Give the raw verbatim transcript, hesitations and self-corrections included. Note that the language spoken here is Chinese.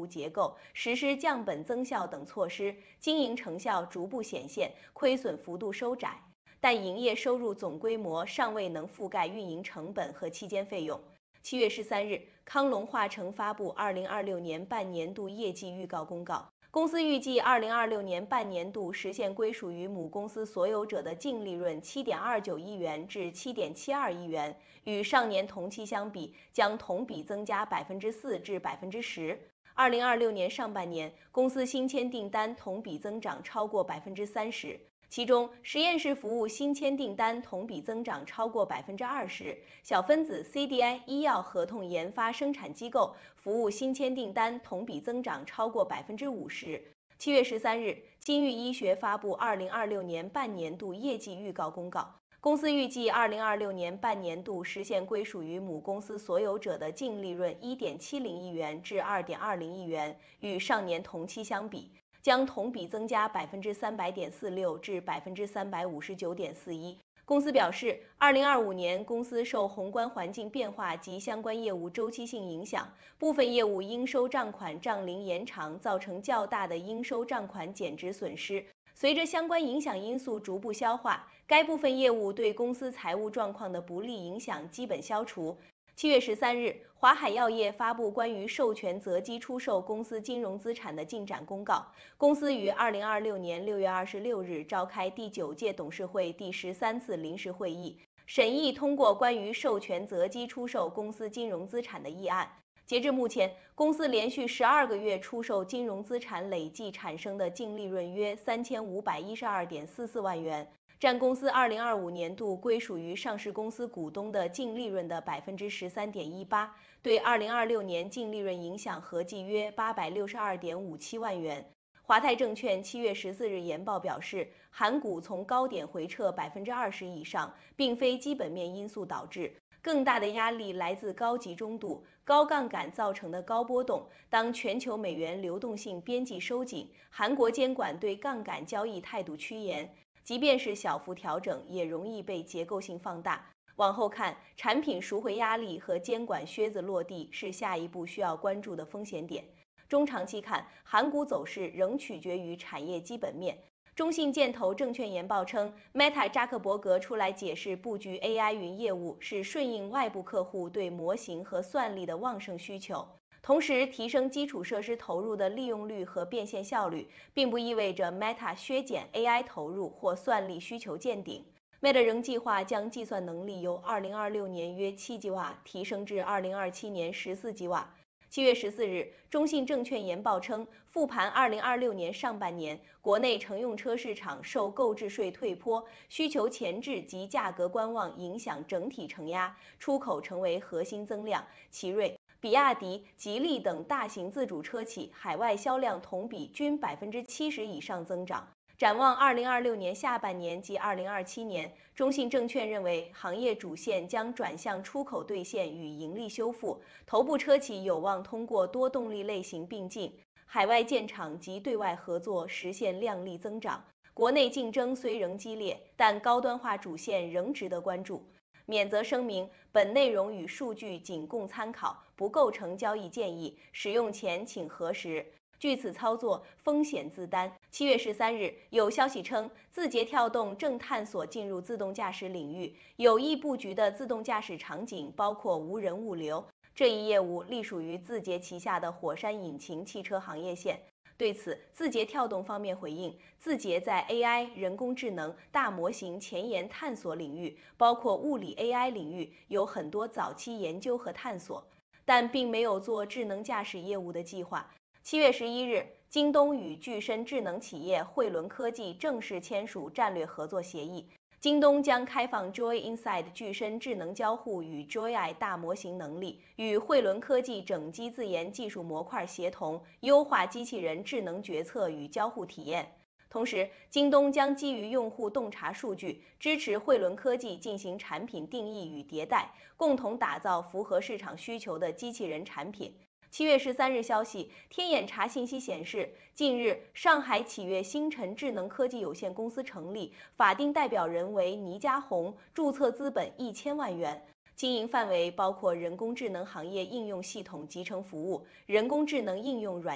结构，实施降本增效等措施，经营成效逐步显现，亏损幅度收窄，但营业收入总规模尚未能覆盖运营成本和期间费用。七月十三日，康龙化成发布二零二六年半年度业绩预告公告。公司预计二零二六年半年度实现归属于母公司所有者的净利润七点二九亿元至七点七二亿元，与上年同期相比，将同比增加百分之四至百分之十。二零二六年上半年，公司新签订单同比增长超过百分之三十。其中，实验室服务新签订单同比增长超过百分之二十，小分子 C D I 医药合同研发生产机构服务新签订单同比增长超过百分之五十。七月十三日，金域医学发布二零二六年半年度业绩预告公告。公司预计二零二六年半年度实现归属于母公司所有者的净利润一点七零亿元至二点二零亿元，与上年同期相比，将同比增加百分之三百点四六至百分之三百五十九点四一。公司表示，二零二五年公司受宏观环境变化及相关业务周期性影响，部分业务应收账款账龄延长，造成较大的应收账款减值损失。随着相关影响因素逐步消化，该部分业务对公司财务状况的不利影响基本消除。七月十三日，华海药业发布关于授权择机出售公司金融资产的进展公告。公司于二零二六年六月二十六日召开第九届董事会第十三次临时会议，审议通过关于授权择机出售公司金融资产的议案。截至目前，公司连续十二个月出售金融资产累计产生的净利润约三千五百一十二点四四万元，占公司二零二五年度归属于上市公司股东的净利润的百分之十三点一八，对二零二六年净利润影响合计约八百六十二点五七万元。华泰证券七月十四日研报表示，韩股从高点回撤百分之二十以上，并非基本面因素导致。更大的压力来自高集中度、高杠杆造成的高波动。当全球美元流动性边际收紧，韩国监管对杠杆交易态度趋严，即便是小幅调整，也容易被结构性放大。往后看，产品赎回压力和监管靴子落地是下一步需要关注的风险点。中长期看，韩股走势仍取决于产业基本面。中信建投证券研报称 ，Meta 扎克伯格出来解释布局 A I 云业务是顺应外部客户对模型和算力的旺盛需求，同时提升基础设施投入的利用率和变现效率，并不意味着 Meta 削减 A I 投入或算力需求见顶。Meta 仍计划将计算能力由二零二六年约七吉瓦提升至二零二七年十四吉瓦。七月十四日，中信证券研报称，复盘二零二六年上半年，国内乘用车市场受购置税退坡、需求前置及价格观望影响整体承压，出口成为核心增量。奇瑞、比亚迪、吉利等大型自主车企海外销量同比均百分之七十以上增长。展望二零二六年下半年及二零二七年，中信证券认为行业主线将转向出口兑现与盈利修复，头部车企有望通过多动力类型并进、海外建厂及对外合作实现量丽增长。国内竞争虽仍激烈，但高端化主线仍值得关注。免责声明：本内容与数据仅供参考，不构成交易建议，使用前请核实。据此操作，风险自担。七月十三日，有消息称，字节跳动正探索进入自动驾驶领域，有意布局的自动驾驶场景包括无人物流。这一业务隶属于字节旗下的火山引擎汽车行业线。对此，字节跳动方面回应，字节在 A I、人工智能、大模型前沿探索领域，包括物理 A I 领域，有很多早期研究和探索，但并没有做智能驾驶业务的计划。七月十一日，京东与具身智能企业汇伦科技正式签署战略合作协议。京东将开放 Joy Inside 具身智能交互与 Joy 大模型能力，与汇伦科技整机自研技术模块协同，优化机器人智能决策与交互体验。同时，京东将基于用户洞察数据，支持汇伦科技进行产品定义与迭代，共同打造符合市场需求的机器人产品。七月十三日消息，天眼查信息显示，近日上海启悦星辰智能科技有限公司成立，法定代表人为倪家红，注册资本一千万元，经营范围包括人工智能行业应用系统集成服务、人工智能应用软